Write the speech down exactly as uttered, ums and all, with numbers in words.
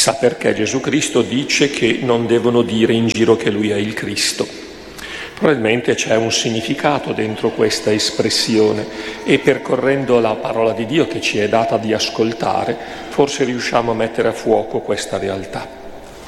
Chissà perché Gesù Cristo dice che non devono dire in giro che lui è il Cristo. Probabilmente c'è un significato dentro questa espressione e percorrendo la parola di Dio che ci è data di ascoltare, forse riusciamo a mettere a fuoco questa realtà.